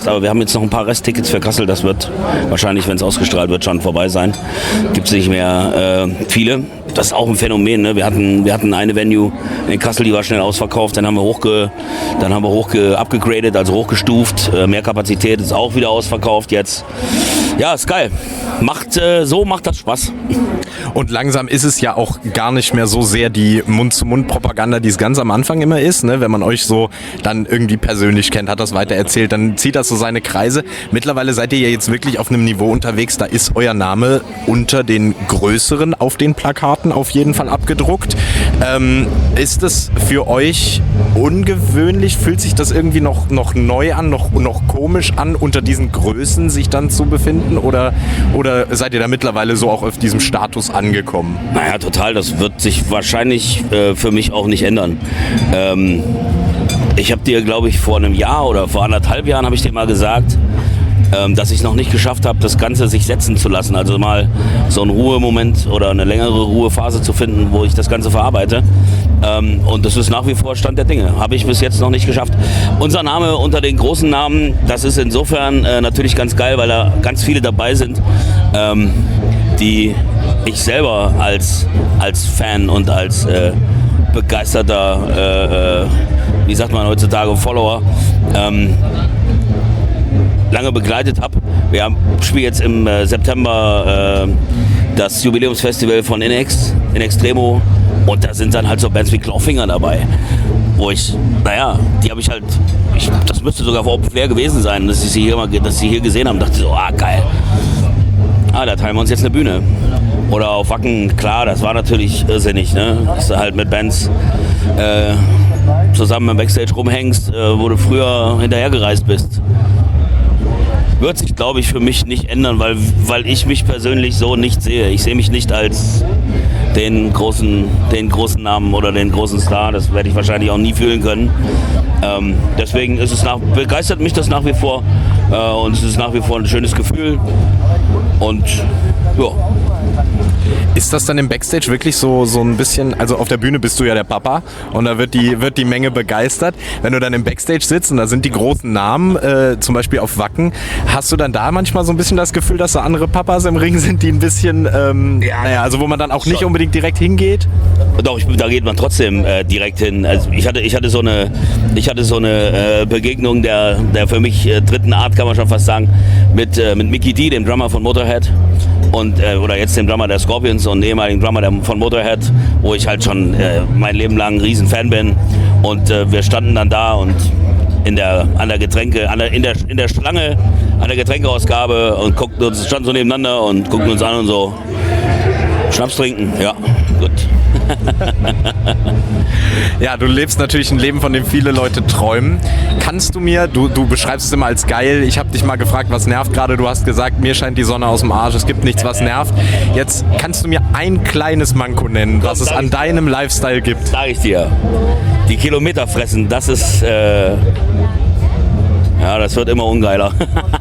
Aber wir haben jetzt noch ein paar Resttickets für Kassel. Das wird wahrscheinlich, wenn es ausgestrahlt wird, schon vorbei sein. Gibt es nicht mehr viele. Das ist auch ein Phänomen. Ne? Wir hatten eine Venue in Kassel, die war schnell ausverkauft. Dann haben wir upgegradet, also hochgestuft. Mehr Kapazität ist auch wieder ausverkauft jetzt. Ja, ist geil. Macht das Spaß. Und langsam ist es ja auch gar nicht mehr so sehr die Mund-zu-Mund-Propaganda, die es ganz am Anfang immer ist. Ne? Wenn man euch so dann irgendwie persönlich kennt, hat das weiter erzählt, dann zieht das so seine Kreise. Mittlerweile seid ihr ja jetzt wirklich auf einem Niveau unterwegs, da ist euer Name unter den größeren auf den Plakaten auf jeden Fall abgedruckt. Ist es für euch ungewöhnlich? Fühlt sich das irgendwie noch neu an, noch komisch an, unter diesen Größen sich dann zu befinden? Oder seid ihr da mittlerweile so auch auf diesem Status angekommen? Naja, total. Das wird sich wahrscheinlich für mich auch nicht ändern. Ich habe dir, glaube ich, vor einem Jahr oder vor 1,5 Jahren habe ich dir mal gesagt, dass ich es noch nicht geschafft habe, das Ganze sich setzen zu lassen. Also mal so einen Ruhemoment oder eine längere Ruhephase zu finden, wo ich das Ganze verarbeite. Und das ist nach wie vor Stand der Dinge. Habe ich bis jetzt noch nicht geschafft. Unser Name unter den großen Namen, das ist insofern natürlich ganz geil, weil da ganz viele dabei sind, die ich selber als Fan und als begeisterter, wie sagt man heutzutage, Follower, lange begleitet habe. Wir spielen jetzt im September das Jubiläumsfestival von In Extremo und da sind dann halt so Bands wie Clawfinger dabei, wo die habe ich halt, das müsste sogar vor Open Flair gewesen sein, dass sie hier gesehen haben, dachte so, geil. Da teilen wir uns jetzt eine Bühne. Oder auf Wacken, klar, das war natürlich irrsinnig, ne? Dass du halt mit Bands zusammen im Backstage rumhängst, wo du früher hinterhergereist bist. Wird sich, glaube ich, für mich nicht ändern, weil ich mich persönlich so nicht sehe. Ich sehe mich nicht als den großen Namen oder den großen Star. Das werde ich wahrscheinlich auch nie fühlen können. Deswegen begeistert mich das nach wie vor und es ist nach wie vor ein schönes Gefühl. Und ja. Ist das dann im Backstage wirklich so ein bisschen, also auf der Bühne bist du ja der Papa und da wird die Menge begeistert. Wenn du dann im Backstage sitzt und da sind die großen Namen, zum Beispiel auf Wacken, hast du dann da manchmal so ein bisschen das Gefühl, dass da andere Papas im Ring sind, die ein bisschen, also wo man dann auch nicht unbedingt direkt hingeht? Doch, da geht man trotzdem direkt hin. Also ich hatte so eine Begegnung der für mich dritten Art, kann man schon fast sagen, mit Mickey D, dem Drummer von Motorhead oder jetzt dem Drummer der Scorpions und ehemaligen Drummer von Motorhead, wo ich halt schon mein Leben lang ein Riesen-Fan bin. Und wir standen dann da und in der Schlange an der Getränkeausgabe und standen so nebeneinander und guckten uns an und so, Schnaps trinken, ja, gut. Ja, du lebst natürlich ein Leben, von dem viele Leute träumen. Kannst du mir, du beschreibst es immer als geil, ich habe dich mal gefragt, was nervt gerade, du hast gesagt, mir scheint die Sonne aus dem Arsch, es gibt nichts, was nervt. Jetzt kannst du mir ein kleines Manko nennen, was es an deinem Lifestyle gibt. Sag ich dir, die Kilometer fressen, das ist, das wird immer ungeiler.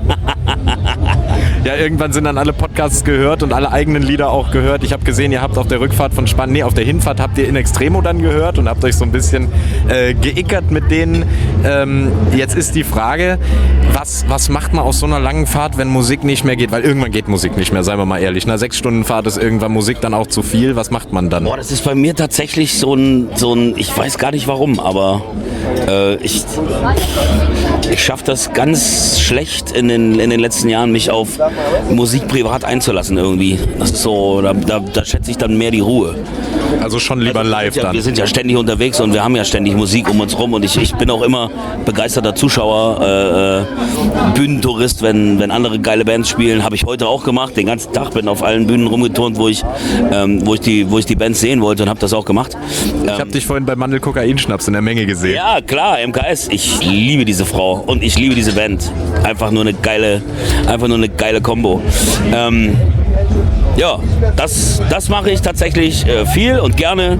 Ja, irgendwann sind dann alle Podcasts gehört und alle eigenen Lieder auch gehört. Ich habe gesehen, ihr habt auf der Rückfahrt auf der Hinfahrt habt ihr In Extremo dann gehört und habt euch so ein bisschen geickert mit denen. Jetzt ist die Frage, was macht man aus so einer langen Fahrt, wenn Musik nicht mehr geht? Weil irgendwann geht Musik nicht mehr, seien wir mal ehrlich. Nach 6 Stunden Fahrt ist irgendwann Musik dann auch zu viel. Was macht man dann? Boah, das ist bei mir tatsächlich so ein ich weiß gar nicht warum, aber ich schaffe das ganz schlecht in den letzten Jahren, mich auf Musik privat einzulassen irgendwie. Das ist so, da schätze ich dann mehr die Ruhe. Also schon lieber live dann. Wir sind ja ständig unterwegs und wir haben ja ständig Musik um uns rum und ich bin auch immer begeisterter Zuschauer, Bühnentourist, wenn andere geile Bands spielen, habe ich heute auch gemacht, den ganzen Tag, bin auf allen Bühnen rumgeturnt, wo ich die Bands sehen wollte und habe das auch gemacht. Ich habe dich vorhin bei Mandel-Kokain-Schnaps in der Menge gesehen. Ja, klar, MKS, ich liebe diese Frau und ich liebe diese Band. Einfach nur eine geile Kombo. Das mache ich tatsächlich viel und gerne.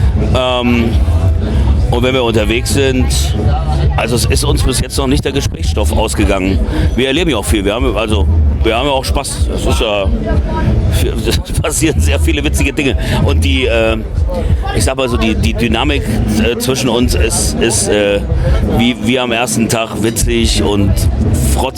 Und wenn wir unterwegs sind, also es ist uns bis jetzt noch nicht der Gesprächsstoff ausgegangen. Wir erleben ja auch viel. Wir haben ja auch Spaß. Es passieren sehr viele witzige Dinge. Und ich sag mal so, die Dynamik zwischen uns ist wie am ersten Tag witzig und frotzig.